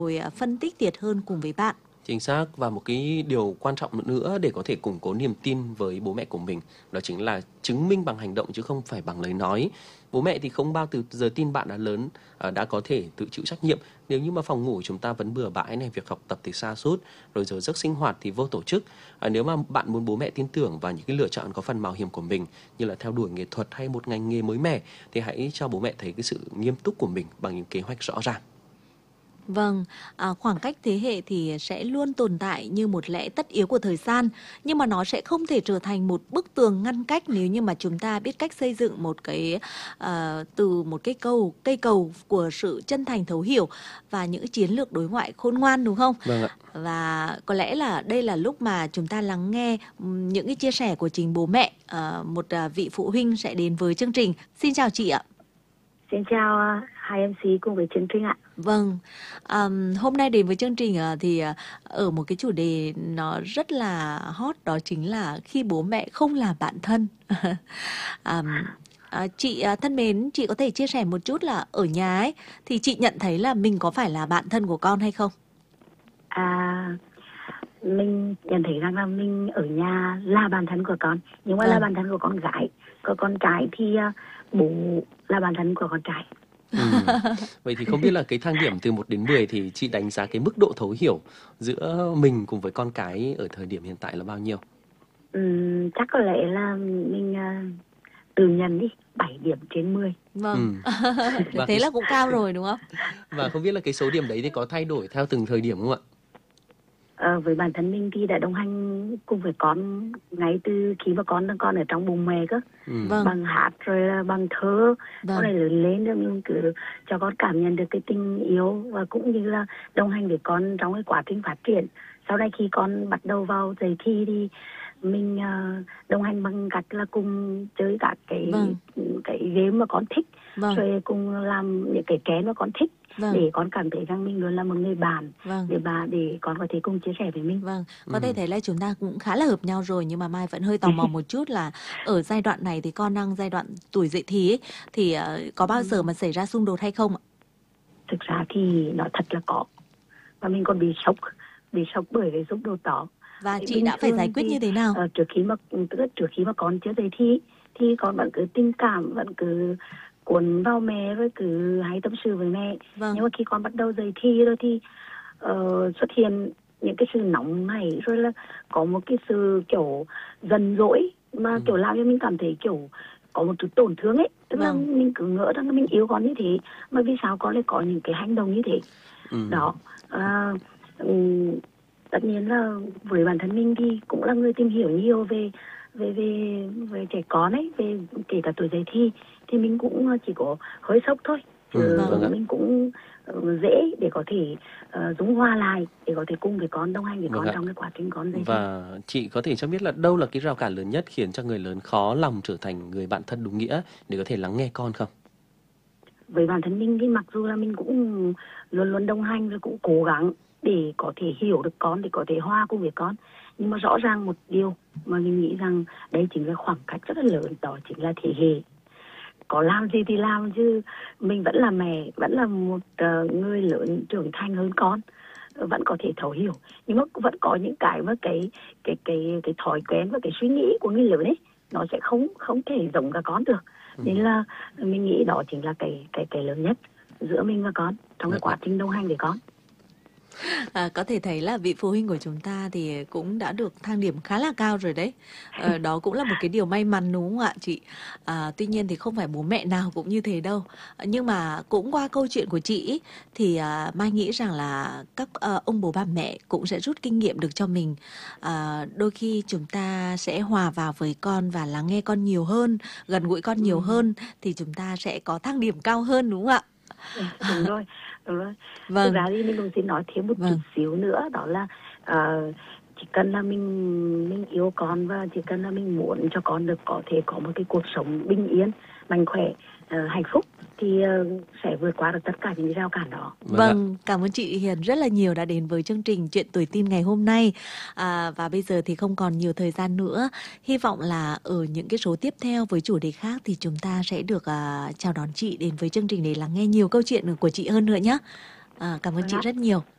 rồi phân tích thiệt hơn cùng với bạn. Chính xác, và một cái điều quan trọng nữa để có thể củng cố niềm tin với bố mẹ của mình, đó chính là chứng minh bằng hành động chứ không phải bằng lời nói. Bố mẹ thì không bao giờ tin bạn đã lớn, đã có thể tự chịu trách nhiệm nếu như mà phòng ngủ của chúng ta vẫn bừa bãi này, việc học tập thì sa sút, rồi giờ giấc sinh hoạt thì vô tổ chức. Nếu mà bạn muốn bố mẹ tin tưởng vào những cái lựa chọn có phần mạo hiểm của mình, như là theo đuổi nghệ thuật hay một ngành nghề mới mẻ, thì hãy cho bố mẹ thấy cái sự nghiêm túc của mình bằng những kế hoạch rõ ràng. Vâng, khoảng cách thế hệ thì sẽ luôn tồn tại như một lẽ tất yếu của thời gian, nhưng mà nó sẽ không thể trở thành một bức tường ngăn cách nếu như mà chúng ta biết cách xây dựng một cái từ một cái cây cầu của sự chân thành thấu hiểu và những chiến lược đối ngoại khôn ngoan, đúng không? Vâng ạ. Và có lẽ là đây là lúc mà chúng ta lắng nghe những cái chia sẻ của chính bố mẹ. Một vị phụ huynh sẽ đến với chương trình. Xin chào chị ạ. Xin chào hai MC cùng với chương trình ạ. Vâng, hôm nay đến với chương trình thì ở một cái chủ đề nó rất là hot, đó chính là khi bố mẹ không là bạn thân. Chị thân mến, chị có thể chia sẻ một chút là ở nhà ấy thì chị nhận thấy là mình có phải là bạn thân của con hay không? Mình nhận thấy rằng là mình ở nhà là bạn thân của con, nhưng mà là bạn thân của con gái. Còn con trai thì bố là bạn thân của con trai. Vậy thì không biết là cái thang điểm từ 1 đến 10 thì chị đánh giá cái mức độ thấu hiểu giữa mình cùng với con cái ở thời điểm hiện tại là bao nhiêu? Chắc có lẽ là mình tự nhận đi 7 điểm trên 10. Vâng. Thế là cũng cao rồi đúng không? Và không biết là cái số điểm đấy thì có thay đổi theo từng thời điểm không ạ? Với bản thân mình thì đã đồng hành cùng với con ngay từ khi mà con đang còn ở trong bụng mẹ cơ. Bằng hát rồi là bằng thơ. Con này lớn lên rồi mình cứ cho con cảm nhận được cái tình yêu và cũng như là đồng hành với con trong cái quá trình phát triển. Sau này khi con bắt đầu vào dậy thì mình đồng hành bằng cách là cùng chơi các cái game mà con thích, rồi cùng làm những cái kén mà con thích. Để con cảm thấy rằng mình luôn là một người bạn, để con có thể cùng chia sẻ với mình. Có thể thấy là chúng ta cũng khá là hợp nhau rồi, nhưng mà Mai vẫn hơi tò mò một chút là ở giai đoạn này thì con đang giai đoạn tuổi dậy thì ấy, thì có bao giờ mà xảy ra xung đột hay không ạ? Thực ra thì nó thật là có, và mình còn bị sốc bởi cái xung đột đó. Và chị đã phải giải quyết như thế nào? Trước khi mà con chưa dậy thì con vẫn cứ tình cảm, vẫn cứ cuốn vào mẹ, rồi cứ hay tâm sự với mẹ. Nhưng mà khi con bắt đầu dậy thì rồi thì xuất hiện những cái sự nóng này, rồi là có một cái sự kiểu dần dỗi mà kiểu làm cho mình cảm thấy kiểu có một chút tổn thương ấy. Tức là mình cứ ngỡ rằng mình yêu con như thế, mà vì sao con lại có những cái hành động như thế. Đó. Tất nhiên là với bản thân mình thì cũng là người tìm hiểu nhiều về trẻ con ấy, về kể cả tuổi dậy thì mình cũng chỉ có hơi sốc thôi. Mình cũng dễ để có thể dung hòa lại, để có thể cùng với con, đồng hành với con trong cái quá trình con dậy thì. Và chị có thể cho biết là đâu là cái rào cản lớn nhất khiến cho người lớn khó lòng trở thành người bạn thân đúng nghĩa để có thể lắng nghe con không? Với bản thân mình thì mặc dù là mình cũng luôn luôn đồng hành, rồi cũng cố gắng để có thể hiểu được con, để có thể hòa cùng với con. Nhưng mà rõ ràng một điều mà mình nghĩ rằng đây chính là khoảng cách rất là lớn, đó chính là thế hệ. Có làm gì thì làm, chứ mình vẫn là mẹ, vẫn là một người lớn trưởng thành hơn con, vẫn có thể thấu hiểu. Nhưng mà vẫn có những cái mà cái thói quen và cái suy nghĩ của người lớn ấy, nó sẽ không thể giống cả con được. Nên là mình nghĩ đó chính là cái lớn nhất giữa mình và con trong cái quá trình đồng hành với con. Có thể thấy là vị phụ huynh của chúng ta thì cũng đã được thang điểm khá là cao rồi đấy. Đó cũng là một cái điều may mắn đúng không ạ chị? Tuy nhiên thì không phải bố mẹ nào cũng như thế đâu. Nhưng mà cũng qua câu chuyện của chị thì Mai nghĩ rằng là các ông bố bà mẹ cũng sẽ rút kinh nghiệm được cho mình. Đôi khi chúng ta sẽ hòa vào với con và lắng nghe con nhiều hơn, gần gũi con nhiều hơn, thì chúng ta sẽ có thang điểm cao hơn đúng không ạ? Đúng rồi. Thực ra thì mình cũng xin nói thêm một chút xíu nữa, đó là chỉ cần là mình yêu con, và chỉ cần là mình muốn cho con được có thể có một cái cuộc sống bình yên, mạnh khỏe, hạnh phúc, thì sẽ vượt qua được tất cả những rào cản đó. Cảm ơn chị Hiền rất là nhiều đã đến với chương trình Chuyện Tuổi Teen ngày hôm nay. Và bây giờ thì không còn nhiều thời gian nữa. Hy vọng là ở những cái số tiếp theo với chủ đề khác thì chúng ta sẽ được chào đón chị đến với chương trình để lắng nghe nhiều câu chuyện của chị hơn nữa nhé. Cảm ơn chị rất nhiều.